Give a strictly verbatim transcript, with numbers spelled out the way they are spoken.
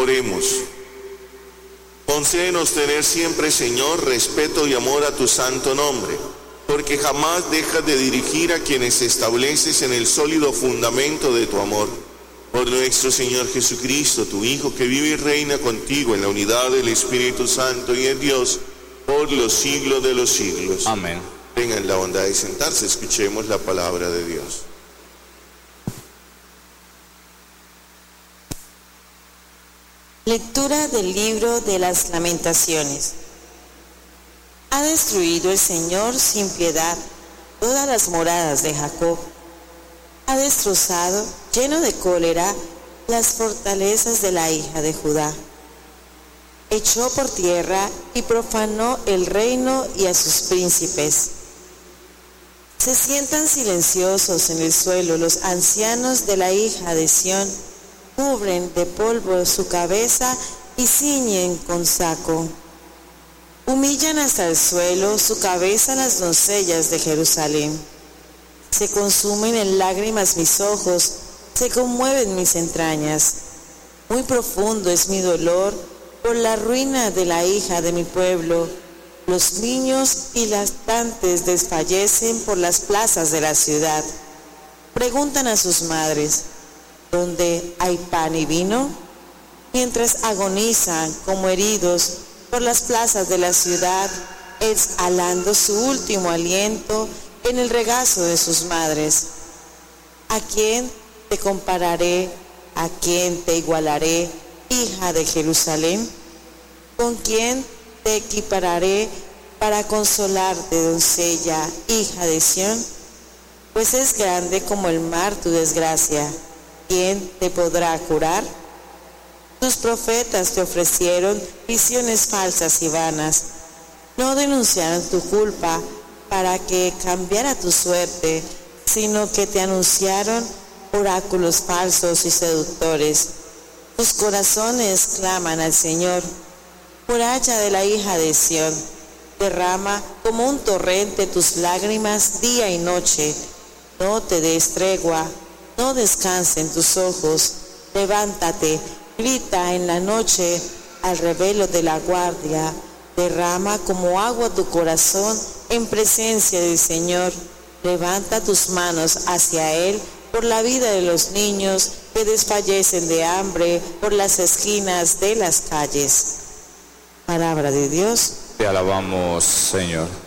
Oremos. Concédenos tener siempre, Señor, respeto y amor a tu santo nombre, porque jamás dejas de dirigir a quienes estableces en el sólido fundamento de tu amor. Por nuestro Señor Jesucristo, tu Hijo, que vive y reina contigo en la unidad del Espíritu Santo y en Dios, por los siglos de los siglos. Amén. Tengan la bondad de sentarse, escuchemos la palabra de Dios. Lectura del libro de las Lamentaciones. Ha destruido el Señor sin piedad todas las moradas de Jacob. Ha destrozado, lleno de cólera, las fortalezas de la hija de Judá. Echó por tierra y profanó el reino y a sus príncipes. Se sientan silenciosos en el suelo los ancianos de la hija de Sión, cubren de polvo su cabeza y ciñen con saco. Humillan hasta el suelo su cabeza las doncellas de Jerusalén. Se consumen en lágrimas mis ojos, se conmueven mis entrañas. Muy profundo es mi dolor por la ruina de la hija de mi pueblo. Los niños y lactantes desfallecen por las plazas de la ciudad. Preguntan a sus madres: ¿dónde hay pan y vino? Mientras agonizan como heridos por las plazas de la ciudad, exhalando su último aliento en el regazo de sus madres. ¿A quién te compararé? ¿A quién te igualaré, hija de Jerusalén? ¿Con quién te equipararé para consolarte, doncella, hija de Sión? Pues es grande como el mar tu desgracia. ¿Quién te podrá curar? Tus profetas te ofrecieron visiones falsas y vanas. No denunciaron tu culpa para que cambiara tu suerte, sino que te anunciaron oráculos falsos y seductores. Tus corazones claman al Señor. Muralla de la hija de Sión, derrama como un torrente tus lágrimas día y noche. No te des tregua. No descansen tus ojos, levántate, grita en la noche al revelo de la guardia, derrama como agua tu corazón en presencia del Señor, levanta tus manos hacia Él por la vida de los niños que desfallecen de hambre por las esquinas de las calles. Palabra de Dios. Te alabamos, Señor.